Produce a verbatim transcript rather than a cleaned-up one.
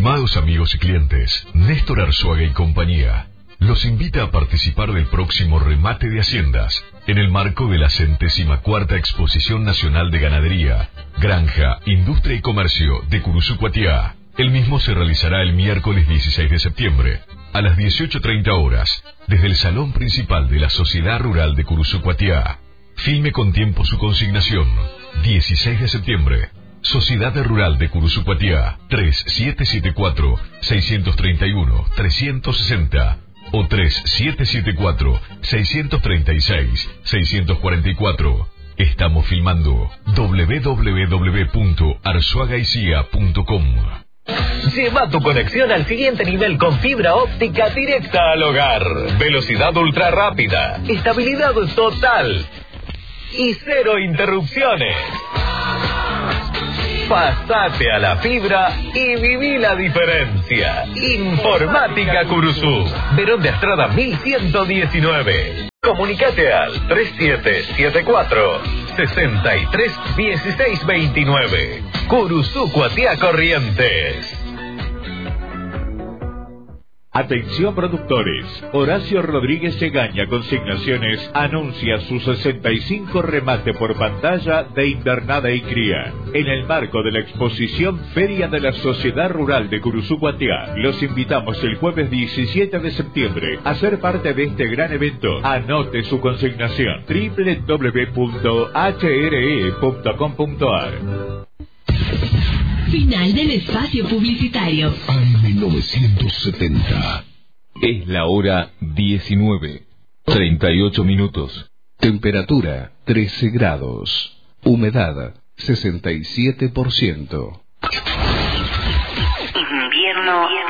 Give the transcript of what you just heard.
Estimados amigos y clientes, Néstor Arzuaga y compañía los invita a participar del próximo remate de haciendas en el marco de la centésima cuarta Exposición Nacional de Ganadería, Granja, Industria y Comercio de Curuzú-Cuatiá. El mismo se realizará el miércoles dieciséis de septiembre a las dieciocho treinta horas desde el Salón Principal de la Sociedad Rural de Curuzú-Cuatiá. Filme con tiempo su consignación. dieciséis de septiembre. Sociedad Rural de Curuzú-Cuatiá, tres siete siete cuatro, seis tres uno, tres seis cero o tres siete siete cuatro, seis tres seis, seis cuatro cuatro. Estamos filmando w w w punto arzuagaicia punto com. Lleva tu conexión al siguiente nivel con fibra óptica directa al hogar. Velocidad ultra rápida, estabilidad total y cero interrupciones. Pasate a la fibra y viví la diferencia. Informática Curuzú, Verón de Astrada mil ciento diecinueve. Comunicate al tres siete siete cuatro, seis tres uno seis dos nueve. Curuzú-Cuatiá Corrientes. Atención productores, Horacio Rodríguez Egaña Consignaciones anuncia su sesenta y cinco remate por pantalla de invernada y cría. En el marco de la exposición Feria de la Sociedad Rural de Curuzú-Cuatiá, los invitamos el jueves diecisiete de septiembre a ser parte de este gran evento. Anote su consignación doble u doble u doble u punto h r e punto com punto a r. Final del espacio publicitario. A M novecientos setenta. Es la hora diecinueve, treinta y ocho minutos. Temperatura trece grados. Humedad sesenta y siete por ciento. Invierno